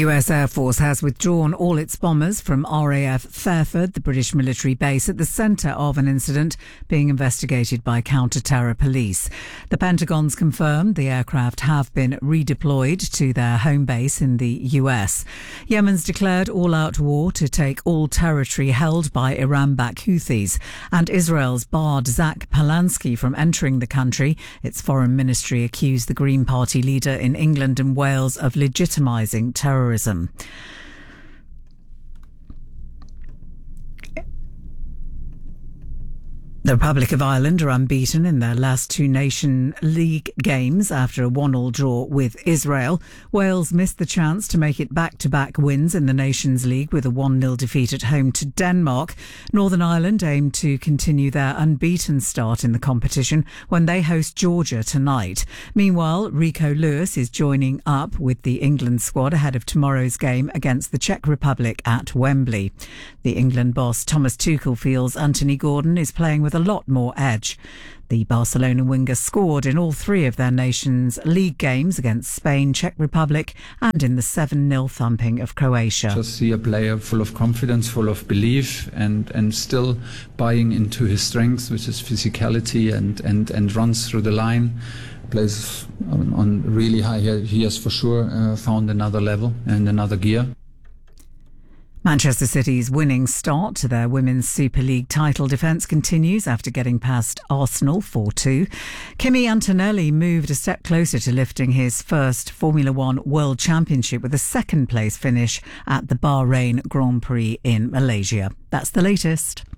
US Air Force has withdrawn all its bombers from RAF Fairford, the British military base at the centre of an incident being investigated by counter-terror police. The Pentagon's confirmed the aircraft have been redeployed to their home base in the US. Yemen's declared all-out war to take all territory held by Iran-backed Houthis, and Israel's barred Zach Palansky from entering the country. Its foreign ministry accused the Green Party leader in England and Wales of legitimising terrorism. The Republic of Ireland are unbeaten in their last two Nation League games after a 1-1 draw with Israel. Wales missed the chance to make it back-to-back wins in the Nations League with a 1-0 defeat at home to Denmark. Northern Ireland aim to continue their unbeaten start in the competition when they host Georgia tonight. Meanwhile, Rico Lewis is joining up with the England squad ahead of tomorrow's game against the Czech Republic at Wembley. The England boss Thomas Tuchel feels Anthony Gordon is playing with a lot more edge. The Barcelona winger scored in all three of their Nations League games against Spain, Czech Republic and in the 7-0 thumping of Croatia. Just see a player full of confidence, full of belief and still buying into his strengths, which is physicality and runs through the line. Plays on really high. He has for sure found another level and another gear. Manchester City's winning start to their Women's Super League title defence continues after getting past Arsenal 4-2. Kimi Antonelli moved a step closer to lifting his first Formula One World Championship with a second-place finish at the Bahrain Grand Prix in Malaysia. That's the latest.